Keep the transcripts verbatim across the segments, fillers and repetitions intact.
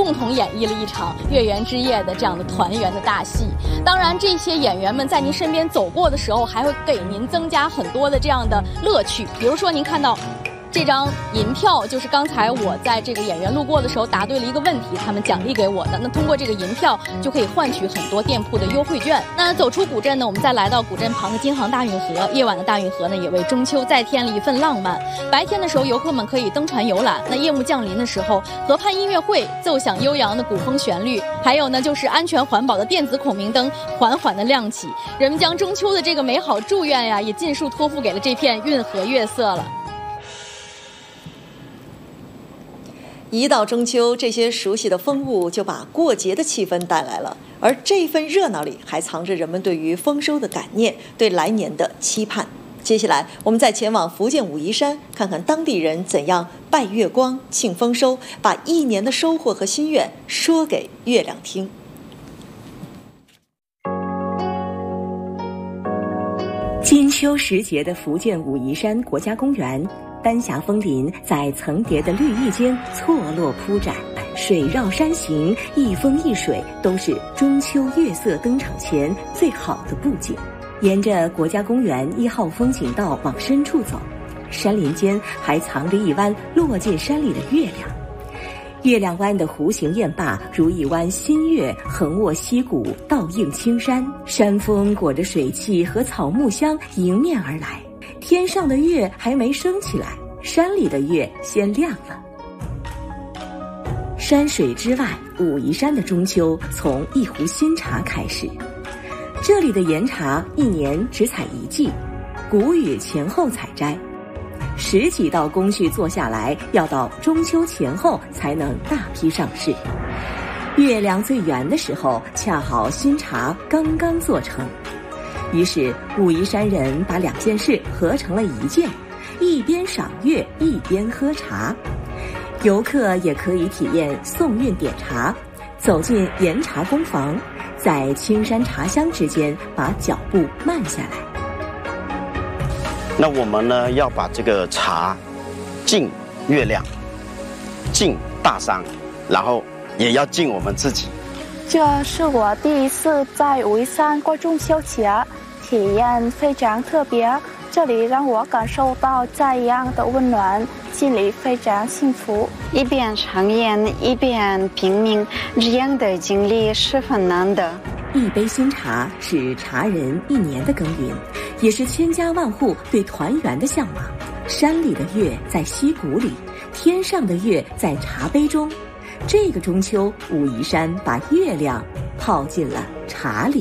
共同演绎了一场月圆之夜的这样的团圆的大戏。当然，这些演员们在您身边走过的时候，还会给您增加很多的这样的乐趣。比如说，您看到这张银票，就是刚才我在这个演员路过的时候答对了一个问题，他们奖励给我的。那通过这个银票就可以换取很多店铺的优惠券。那走出古镇呢，我们再来到古镇旁的京杭大运河，夜晚的大运河呢，也为中秋再添了一份浪漫。白天的时候，游客们可以登船游览；那夜幕降临的时候，河畔音乐会奏响悠扬的古风旋律，还有呢，就是安全环保的电子孔明灯缓缓地亮起。人们将中秋的这个美好祝愿呀，也尽数托付给了这片运河月色了。 一到中秋，这些熟悉的风物就把过节的气氛带来了，而这份热闹里还藏着人们对于丰收的感念，对来年的期盼。接下来我们再前往福建武夷山，看看当地人怎样拜月光庆丰收，把一年的收获和心愿说给月亮听。 金秋时节的福建武夷山国家公园，丹霞枫林在层叠的绿意间错落铺展，水绕山形，一风一水都是中秋月色登场前最好的布景。沿着国家公园一号风景道往深处走，山林间还藏着一湾落进山里的月亮。月亮湾的弧形堰坝如一湾新月，横卧溪谷，倒映青山，山峰裹着水汽和草木香迎面而来。天上的月还没升起来，山里的月先亮了。山水之外，武夷山的中秋从一壶新茶开始。这里的岩茶一年只采一季，谷雨前后采摘，十几道工序做下来，要到中秋前后才能大批上市。月亮最圆的时候，恰好新茶刚刚做成。于是武夷山人把两件事合成了一件，一边赏月一边喝茶。游客也可以体验送运点茶，走进岩茶工房，在青山茶香之间把脚步慢下来。 那我们呢，要把这个茶敬月亮，敬大山，然后也要敬我们自己。 这是我第一次在武夷山过中秋节，体验非常特别。这里让我感受到家一样的温暖，心里非常幸福。 一边尝烟一边拼命，这样的经历十分难得。 一杯新茶是茶人一年的耕耘，也是千家万户对团圆的向往。山里的月在溪谷里，天上的月在茶杯中。这个中秋，武夷山把月亮泡进了茶里。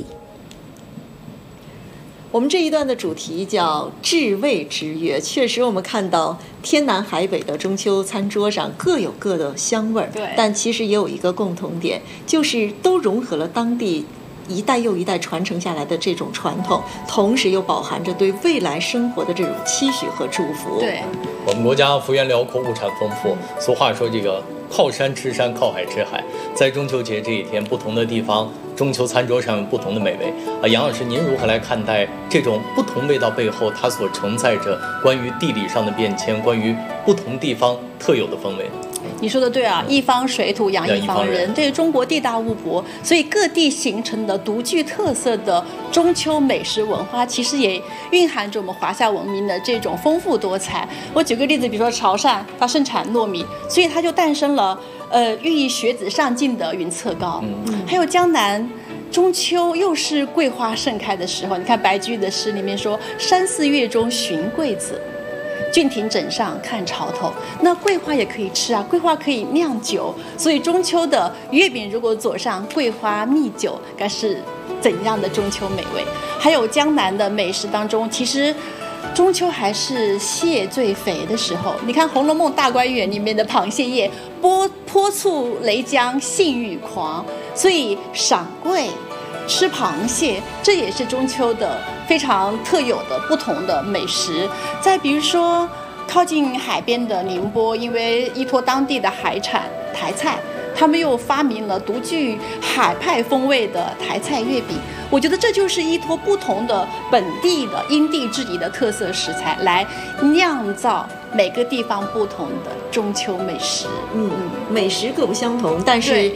我们这一段的主题叫至味之月，确实我们看到天南海北的中秋餐桌上各有各的香味儿， 对， 但其实也有一个共同点，就是都融合了当地一代又一代传承下来的这种传统，同时又饱含着对未来生活的这种期许和祝福。 对， 我们国家幅员辽阔，物产丰富，俗话说这个靠山吃山，靠海吃海。在中秋节这一天，不同的地方中秋餐桌上有不同的美味啊。杨老师，您如何来看待这种不同味道背后它所承载着关于地理上的变迁，关于不同地方特有的风味？ 你说的对啊，一方水土养一方人。对，中国地大物博，所以各地形成的独具特色的中秋美食文化，其实也蕴含着我们华夏文明的这种丰富多彩。我举个例子，比如说潮汕，它盛产糯米，所以它就诞生了呃寓意学子上进的云侧糕。嗯，还有江南。中秋又是桂花盛开的时候，你看白居易的诗里面说：“山寺月中寻桂子，郡亭枕上看潮头。”那桂花也可以吃啊，桂花可以酿酒，所以中秋的月饼如果佐上桂花蜜酒，该是怎样的中秋美味？还有江南的美食当中，其实中秋还是蟹最肥的时候。你看《红楼梦》大观园里面的螃蟹宴，泼泼醋雷江性欲狂，所以赏桂吃螃蟹，这也是中秋的非常特有的不同的美食。再比如说靠近海边的宁波，因为依托当地的海产台菜，他们又发明了独具海派风味的台菜月饼。我觉得这就是依托不同的本地的因地制宜的特色食材来酿造每个地方不同的中秋美食。 嗯，美食各不相同，但是